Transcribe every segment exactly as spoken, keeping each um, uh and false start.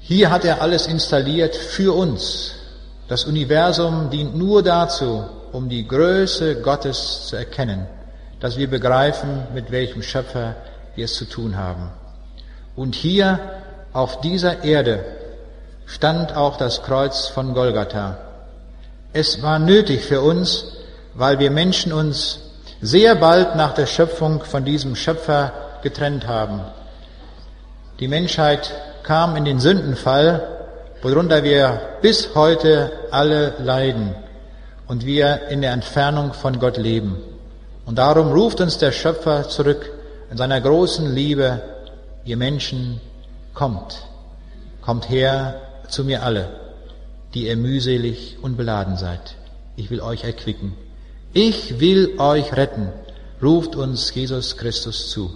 Hier hat er alles installiert für uns. Das Universum dient nur dazu, um die Größe Gottes zu erkennen, dass wir begreifen, mit welchem Schöpfer wir es zu tun haben. Und hier auf dieser Erde stand auch das Kreuz von Golgatha. Es war nötig für uns, weil wir Menschen uns sehr bald nach der Schöpfung von diesem Schöpfer getrennt haben. Die Menschheit kam in den Sündenfall, worunter wir bis heute alle leiden und wir in der Entfernung von Gott leben. Und darum ruft uns der Schöpfer zurück in seiner großen Liebe: Ihr Menschen, kommt, kommt her zu mir alle, die ihr mühselig und beladen seid. Ich will euch erquicken. Ich will euch retten, ruft uns Jesus Christus zu.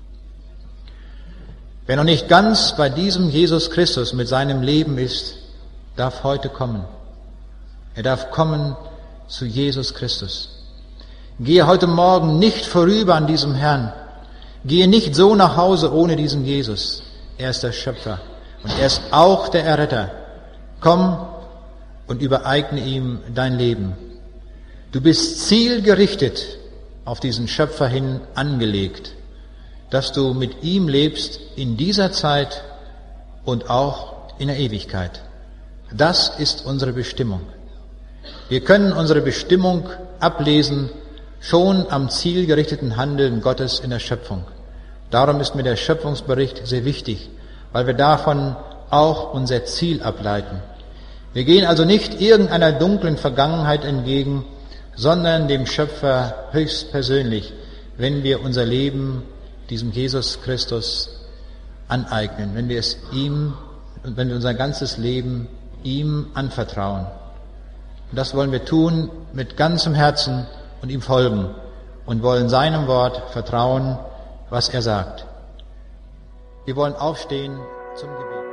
Wer noch nicht ganz bei diesem Jesus Christus mit seinem Leben ist, darf heute kommen. Er darf kommen zu Jesus Christus. Gehe heute Morgen nicht vorüber an diesem Herrn. Gehe nicht so nach Hause ohne diesen Jesus. Er ist der Schöpfer und er ist auch der Erretter. Komm und übereigne ihm dein Leben. Du bist zielgerichtet auf diesen Schöpfer hin angelegt, dass du mit ihm lebst in dieser Zeit und auch in der Ewigkeit. Das ist unsere Bestimmung. Wir können unsere Bestimmung ablesen schon am zielgerichteten Handeln Gottes in der Schöpfung. Darum ist mir der Schöpfungsbericht sehr wichtig, weil wir davon auch unser Ziel ableiten. Wir gehen also nicht irgendeiner dunklen Vergangenheit entgegen, sondern dem Schöpfer höchstpersönlich, wenn wir unser Leben diesem Jesus Christus aneignen, wenn wir es ihm und wenn wir unser ganzes Leben ihm anvertrauen. Und das wollen wir tun mit ganzem Herzen und ihm folgen und wollen seinem Wort vertrauen, was er sagt. Wir wollen aufstehen zum Gebet.